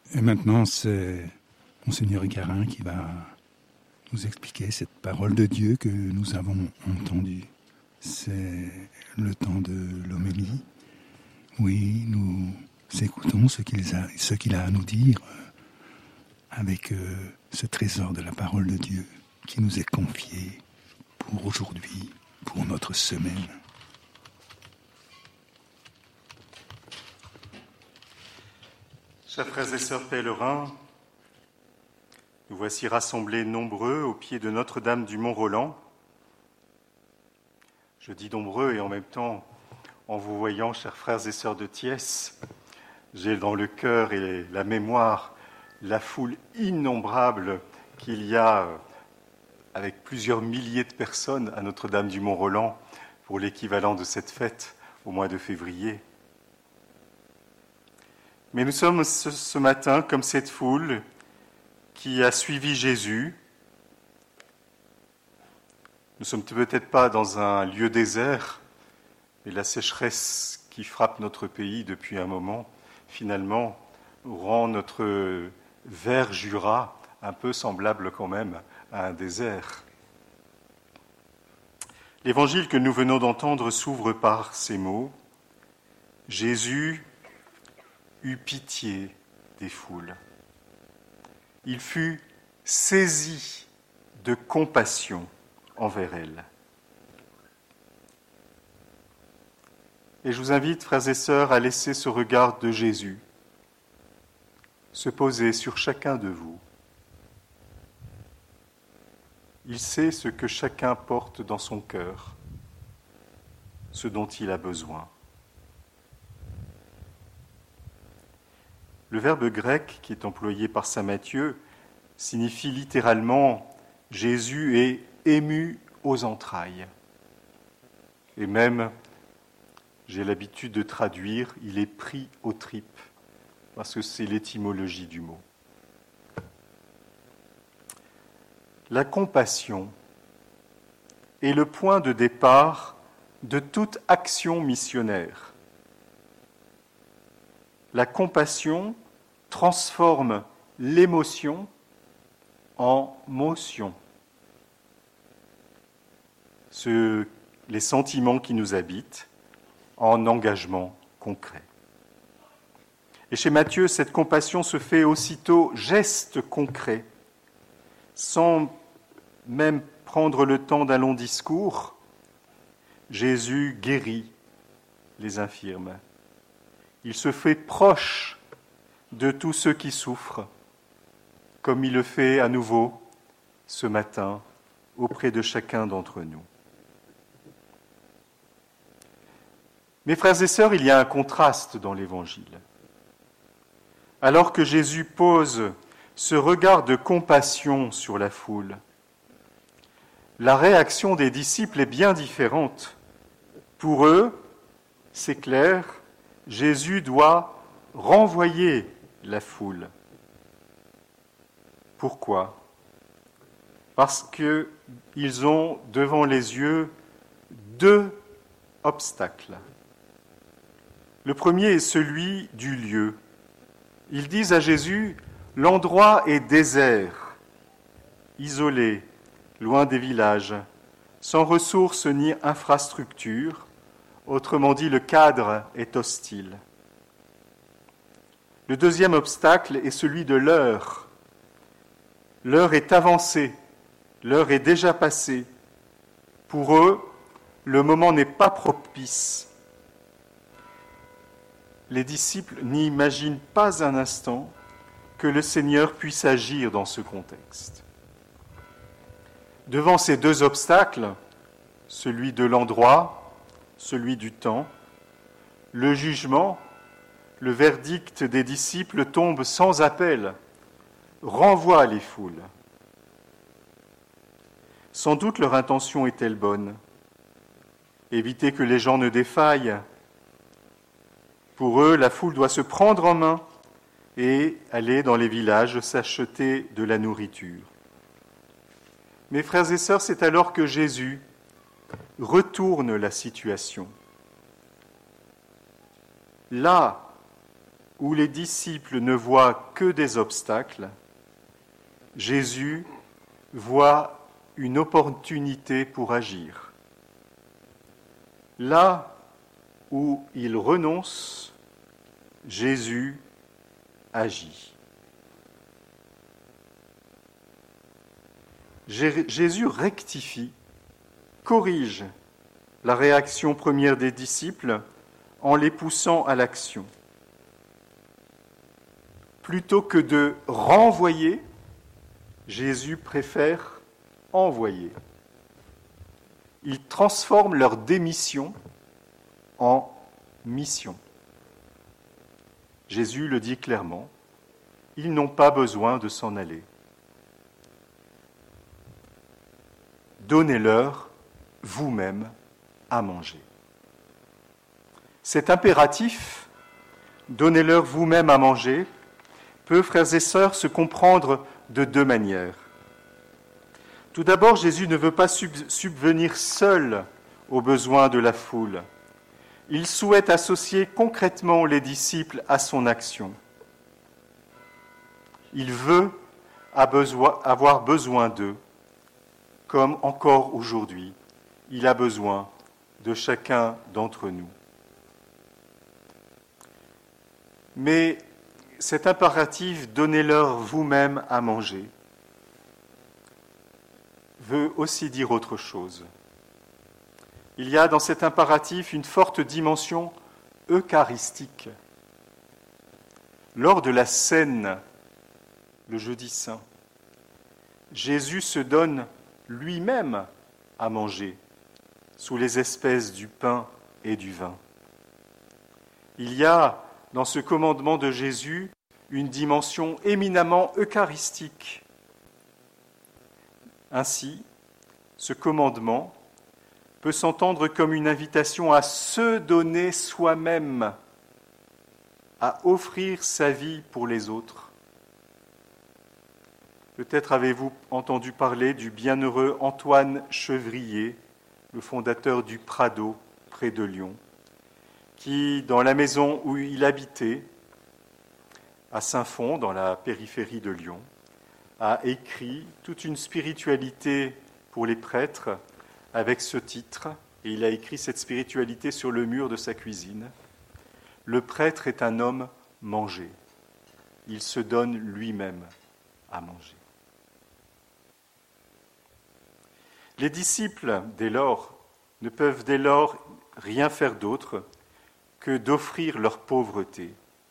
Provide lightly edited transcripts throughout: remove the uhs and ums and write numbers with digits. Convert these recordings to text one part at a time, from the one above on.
Et maintenant, c'est Monseigneur Garin qui va nous expliquer cette parole de Dieu que nous avons entendue. C'est le temps de l'homélie. Oui, nous écoutons ce qu'il a à nous dire avec ce trésor de la parole de Dieu qui nous est confié pour aujourd'hui, pour notre semaine. Chers frères et sœurs pèlerins, nous voici rassemblés nombreux au pied de Notre-Dame du Mont-Roland. Je dis nombreux et en même temps, en vous voyant, chers frères et sœurs de Thiès, j'ai dans le cœur et la mémoire la foule innombrable qu'il y a avec plusieurs milliers de personnes à Notre-Dame du Mont-Roland pour l'équivalent de cette fête au mois de février. Mais nous sommes ce matin comme cette foule qui a suivi Jésus. Nous ne sommes peut-être pas dans un lieu désert, mais la sécheresse qui frappe notre pays depuis un moment, finalement, rend notre vert Jura un peu semblable quand même à un désert. L'évangile que nous venons d'entendre s'ouvre par ces mots. Jésus eut pitié des foules. Il fut saisi de compassion envers elles. Et je vous invite, frères et sœurs, à laisser ce regard de Jésus se poser sur chacun de vous. Il sait ce que chacun porte dans son cœur, ce dont il a besoin. Le verbe grec qui est employé par saint Matthieu signifie littéralement « Jésus est ému aux entrailles ». Et même, j'ai l'habitude de traduire « il est pris aux tripes », parce que c'est l'étymologie du mot. La compassion est le point de départ de toute action missionnaire. La compassion transforme l'émotion en motion. Les sentiments qui nous habitent en engagement concret. Et chez Matthieu, cette compassion se fait aussitôt geste concret, sans même prendre le temps d'un long discours. Jésus guérit les infirmes. Il se fait proche de tous ceux qui souffrent, comme il le fait à nouveau ce matin auprès de chacun d'entre nous. Mes frères et sœurs, il y a un contraste dans l'Évangile. Alors que Jésus pose ce regard de compassion sur la foule, la réaction des disciples est bien différente. Pour eux, c'est clair, Jésus doit renvoyer la foule. Pourquoi ? Parce qu'ils ont devant les yeux deux obstacles. Le premier est celui du lieu. Ils disent à Jésus, l'endroit est désert, isolé, loin des villages, sans ressources ni infrastructures. Autrement dit, le cadre est hostile. Le deuxième obstacle est celui de l'heure. L'heure est avancée, l'heure est déjà passée. Pour eux, le moment n'est pas propice. Les disciples n'imaginent pas un instant que le Seigneur puisse agir dans ce contexte. Devant ces deux obstacles, celui de l'endroit, celui du temps, le jugement, le verdict des disciples tombe sans appel, renvoie les foules. Sans doute leur intention est-elle bonne. Éviter que les gens ne défaillent. Pour eux, la foule doit se prendre en main et aller dans les villages s'acheter de la nourriture. Mes frères et sœurs, c'est alors que Jésus retourne la situation. Là où les disciples ne voient que des obstacles, Jésus voit une opportunité pour agir. Là où il renonce, Jésus agit. Jésus rectifie, corrige la réaction première des disciples en les poussant à l'action. Plutôt que de renvoyer, Jésus préfère envoyer. Il transforme leur démission en mission. Jésus le dit clairement, ils n'ont pas besoin de s'en aller. Donnez-leur vous-même à manger. Cet impératif, donnez-leur vous-même à manger, peut, frères et sœurs, se comprendre de deux manières. Tout d'abord, Jésus ne veut pas subvenir seul aux besoins de la foule. Il souhaite associer concrètement les disciples à son action. Il veut avoir besoin d'eux, comme encore aujourd'hui, il a besoin de chacun d'entre nous. Mais cet impératif, donnez-leur vous-même à manger, veut aussi dire autre chose. Il y a dans cet impératif une forte dimension eucharistique. Lors de la scène, le jeudi saint, Jésus se donne lui-même à manger sous les espèces du pain et du vin. Il y a dans ce commandement de Jésus une dimension éminemment eucharistique. Ainsi, ce commandement peut s'entendre comme une invitation à se donner soi-même, à offrir sa vie pour les autres. Peut-être avez-vous entendu parler du bienheureux Antoine Chevrier, le fondateur du Prado, près de Lyon, qui, dans la maison où il habitait, à Saint-Fond, dans la périphérie de Lyon, a écrit toute une spiritualité pour les prêtres avec ce titre, et il a écrit cette spiritualité sur le mur de sa cuisine. Le prêtre est un homme mangé. Il se donne lui-même à manger. Les disciples, dès lors, ne peuvent dès lors rien faire d'autre que d'offrir leur pauvreté.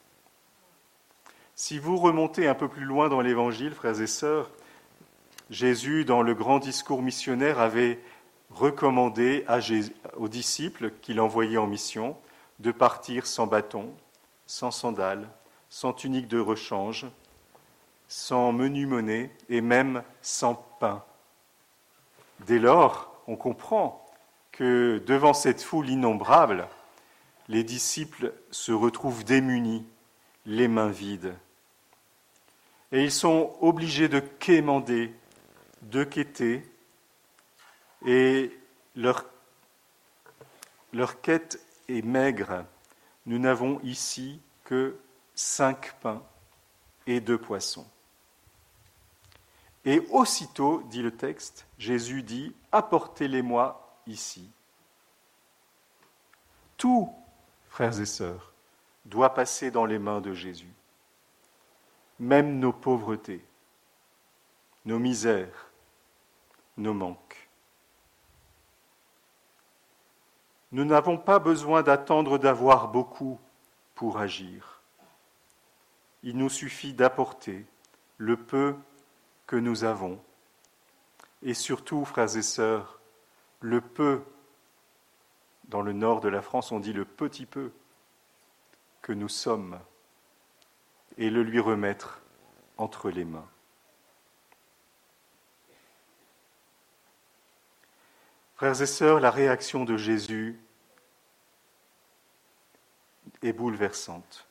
Si vous remontez un peu plus loin dans l'Évangile, frères et sœurs, Jésus, dans le grand discours missionnaire, avait recommandé aux disciples qu'il envoyait en mission de partir sans bâton, sans sandales, sans tunique de rechange, sans menu monnaie et même sans pain. Dès lors, on comprend que devant cette foule innombrable, les disciples se retrouvent démunis, les mains vides. Et ils sont obligés de quémander, de quêter, et leur quête est maigre. Nous n'avons ici que 5 pains et 2 poissons. Et aussitôt, dit le texte, Jésus dit, apportez-les-moi ici. Tout, frères et sœurs, doit passer dans les mains de Jésus. Même nos pauvretés, nos misères, nos manques. Nous n'avons pas besoin d'attendre d'avoir beaucoup pour agir. Il nous suffit d'apporter le peu que nous avons. Et surtout, frères et sœurs, le peu, dans le nord de la France, on dit le petit peu que nous sommes, et le lui remettre entre les mains. Frères et sœurs, la réaction de Jésus est bouleversante.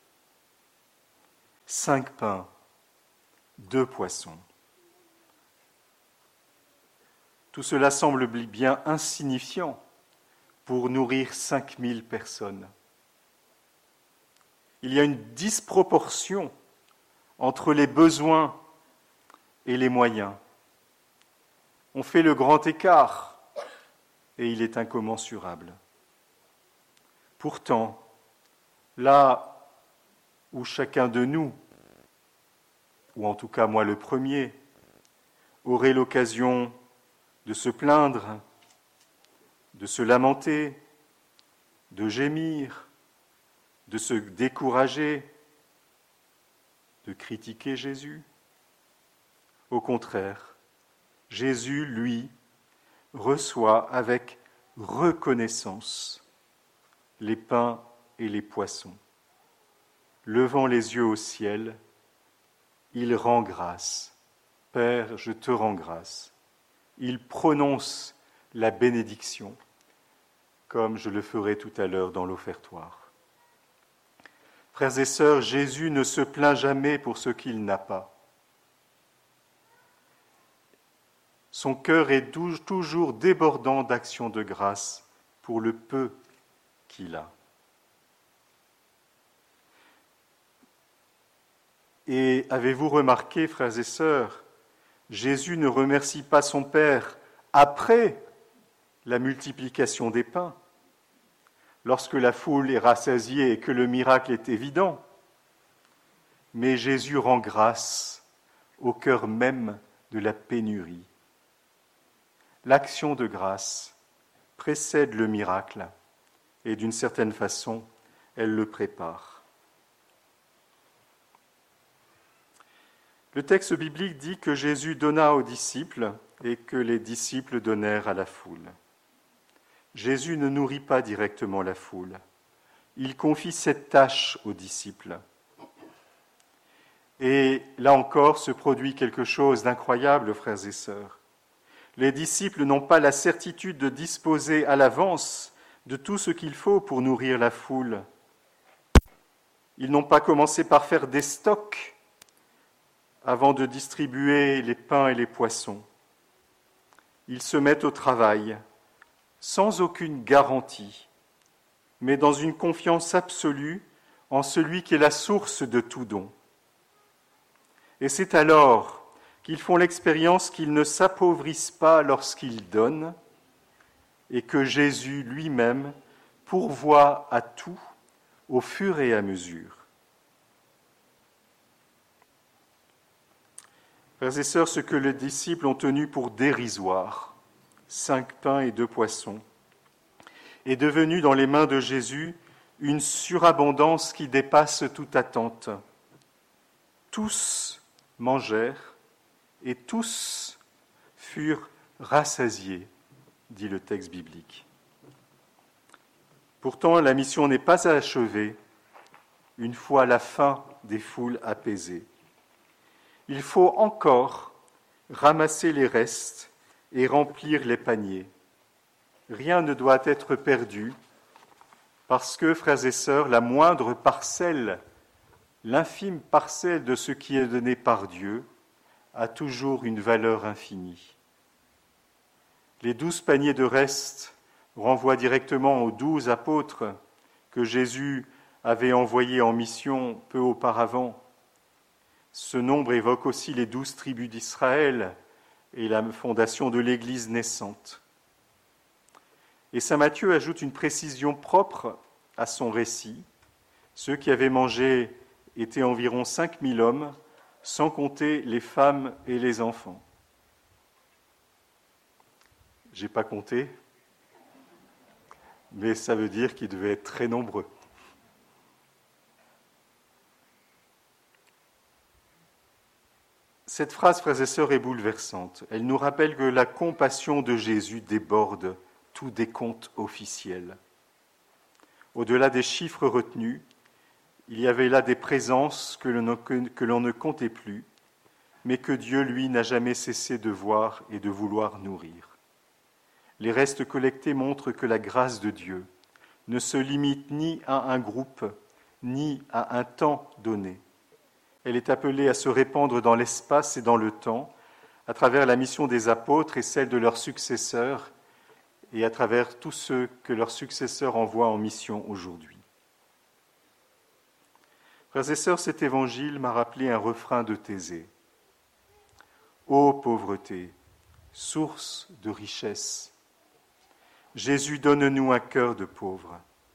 5 pains, 2 poissons. Tout cela semble bien insignifiant pour nourrir 5000 personnes. il y a une disproportion entre les besoins et les moyens. On fait le grand écart et il est incommensurable. Pourtant, là où chacun de nous, ou en tout cas moi le premier, aurait l'occasion de se plaindre, de se lamenter, de gémir, de se décourager, de critiquer Jésus. Au contraire, Jésus, lui, reçoit avec reconnaissance les pains et les poissons. Levant les yeux au ciel, il rend grâce. Père, je te rends grâce. Il prononce la bénédiction, comme je le ferai tout à l'heure dans l'offertoire. Frères et sœurs, Jésus ne se plaint jamais pour ce qu'il n'a pas. Son cœur est toujours débordant d'actions de grâce pour le peu qu'il a. Et avez-vous remarqué, frères et sœurs, Jésus ne remercie pas son Père après la multiplication des pains, lorsque la foule est rassasiée et que le miracle est évident. Mais Jésus rend grâce au cœur même de la pénurie. L'action de grâce précède le miracle et d'une certaine façon, elle le prépare. Le texte biblique dit que Jésus donna aux disciples et que les disciples donnèrent à la foule. Jésus ne nourrit pas directement la foule. Il confie cette tâche aux disciples. Et là encore se produit quelque chose d'incroyable, frères et sœurs. Les disciples n'ont pas la certitude de disposer à l'avance de tout ce qu'il faut pour nourrir la foule. Ils n'ont pas commencé par faire des stocks avant de distribuer les pains et les poissons. Ils se mettent au travail sans aucune garantie, mais dans une confiance absolue en celui qui est la source de tout don. Et c'est alors qu'ils font l'expérience qu'ils ne s'appauvrissent pas lorsqu'ils donnent et que Jésus lui-même pourvoit à tout au fur et à mesure. Frères et sœurs, ce que les disciples ont tenu pour dérisoire, 5 pains et 2 poissons, est devenu dans les mains de Jésus une surabondance qui dépasse toute attente. Tous mangèrent et tous furent rassasiés, dit le texte biblique. Pourtant, la mission n'est pas achevée une fois la faim des foules apaisée. Il faut encore ramasser les restes et remplir les paniers. Rien ne doit être perdu parce que, frères et sœurs, la moindre parcelle, l'infime parcelle de ce qui est donné par Dieu a toujours une valeur infinie. Les 12 paniers de restes renvoient directement aux 12 apôtres que Jésus avait envoyés en mission peu auparavant. Ce nombre évoque aussi les 12 tribus d'Israël et la fondation de l'Église naissante. Et saint Matthieu ajoute une précision propre à son récit. Ceux qui avaient mangé étaient environ 5000 hommes, sans compter les femmes et les enfants. Je n'ai pas compté, mais ça veut dire qu'ils devaient être très nombreux. Cette phrase, frères et sœurs, est bouleversante. Elle nous rappelle que la compassion de Jésus déborde tout décompte officiel. Au-delà des chiffres retenus, il y avait là des présences que l'on ne comptait plus, mais que Dieu, lui, n'a jamais cessé de voir et de vouloir nourrir. Les restes collectés montrent que la grâce de Dieu ne se limite ni à un groupe, ni à un temps donné. Elle est appelée à se répandre dans l'espace et dans le temps, à travers la mission des apôtres et celle de leurs successeurs, et à travers tous ceux que leurs successeurs envoient en mission aujourd'hui. Frères et sœurs, cet évangile m'a rappelé un refrain de Thésée. Ô pauvreté, source de richesse, Jésus, donne-nous un cœur de pauvre.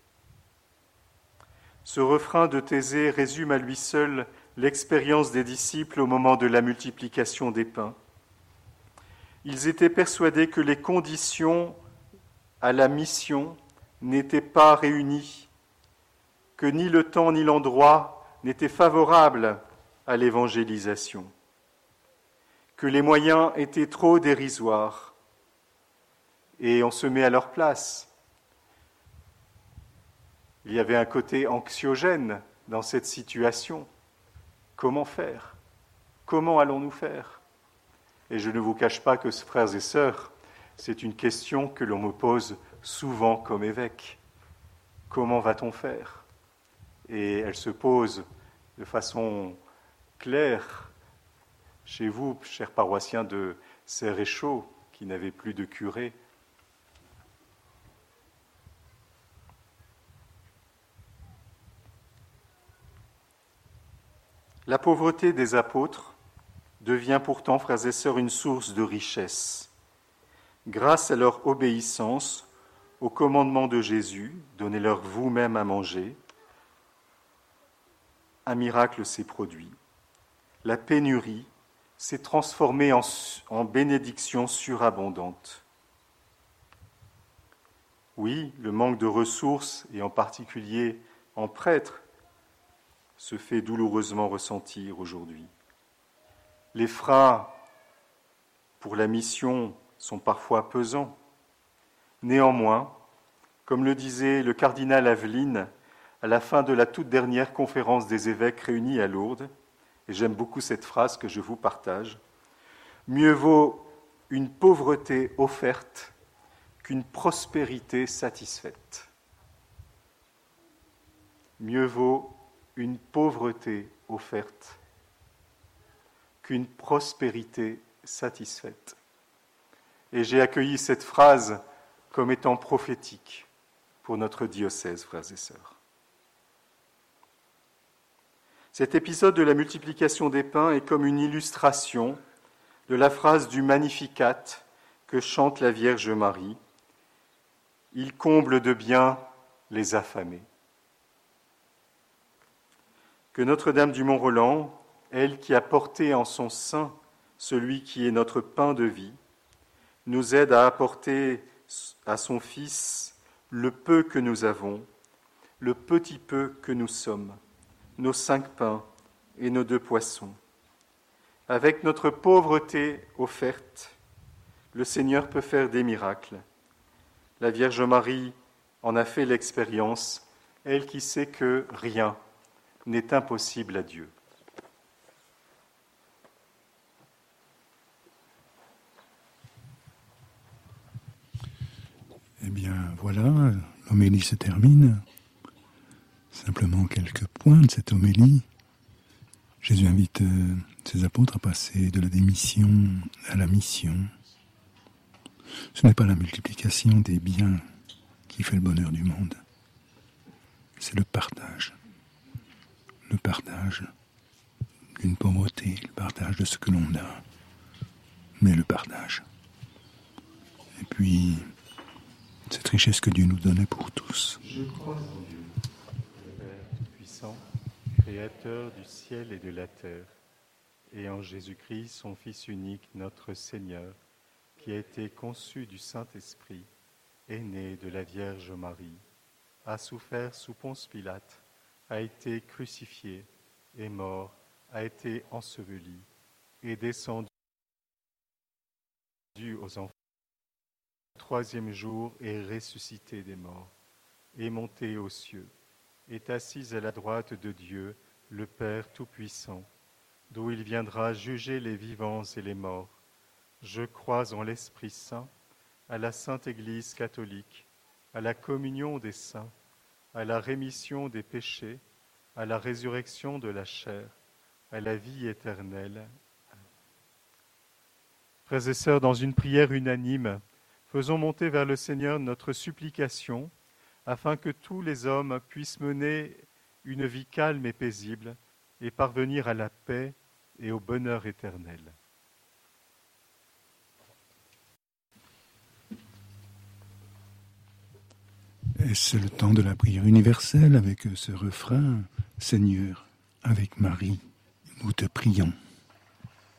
Ce refrain de Thésée résume à lui seul l'expérience des disciples au moment de la multiplication des pains. Ils étaient persuadés que les conditions à la mission n'étaient pas réunies, que ni le temps ni l'endroit n'étaient favorables à l'évangélisation, que les moyens étaient trop dérisoires. Et on se met à leur place. Il y avait un côté anxiogène dans cette situation. Comment faire ? Comment allons-nous faire ? Et je ne vous cache pas que, frères et sœurs, c'est une question que l'on me pose souvent comme évêque. Comment va-t-on faire ? Et elle se pose de façon claire chez vous, chers paroissiens de Serre-et-Chaux, qui n'avaient plus de curé. La pauvreté des apôtres devient pourtant, frères et sœurs, une source de richesse. Grâce à leur obéissance au commandement de Jésus, donnez-leur vous-même à manger, un miracle s'est produit. La pénurie s'est transformée en bénédiction surabondante. Oui, le manque de ressources, et en particulier en prêtres, se fait douloureusement ressentir aujourd'hui. Les freins pour la mission sont parfois pesants. Néanmoins, comme le disait le cardinal Aveline à la fin de la toute dernière conférence des évêques réunis à Lourdes, et j'aime beaucoup cette phrase que je vous partage, « Mieux vaut une pauvreté offerte qu'une prospérité satisfaite. » Mieux vaut une pauvreté offerte qu'une prospérité satisfaite. Et j'ai accueilli cette phrase comme étant prophétique pour notre diocèse, frères et sœurs. Cet épisode de la multiplication des pains est comme une illustration de la phrase du Magnificat que chante la Vierge Marie. Il comble de bien les affamés. Que Notre-Dame du Mont-Roland, elle qui a porté en son sein celui qui est notre pain de vie, nous aide à apporter à son Fils le peu que nous avons, le petit peu que nous sommes, nos 5 pains et nos 2 poissons. Avec notre pauvreté offerte, le Seigneur peut faire des miracles. La Vierge Marie en a fait l'expérience, elle qui sait que rien n'est impossible à Dieu. Eh bien, voilà, l'homélie se termine. Simplement quelques points de cette homélie. Jésus invite ses apôtres à passer de la démission à la mission. Ce n'est pas la multiplication des biens qui fait le bonheur du monde. C'est le partage. Le partage d'une pauvreté, le partage de ce que l'on a. Mais le partage. Et puis, cette richesse que Dieu nous donnait pour tous. Je crois en Dieu, le Père Tout-Puissant, Créateur du ciel et de la terre, et en Jésus-Christ, son Fils unique, notre Seigneur, qui a été conçu du Saint-Esprit, est né de la Vierge Marie, a souffert sous Ponce Pilate, a été crucifié, est mort, a été enseveli, est descendu aux enfers. Le 3e jour est ressuscité des morts, est monté aux cieux, est assis à la droite de Dieu, le Père Tout-Puissant, d'où il viendra juger les vivants et les morts. Je crois en l'Esprit Saint, à la Sainte Église catholique, à la communion des saints, à la rémission des péchés, à la résurrection de la chair, à la vie éternelle. Frères et sœurs, dans une prière unanime, faisons monter vers le Seigneur notre supplication, afin que tous les hommes puissent mener une vie calme et paisible et parvenir à la paix et au bonheur éternel. Et c'est le temps de la prière universelle avec ce refrain « Seigneur, avec Marie, nous te prions ».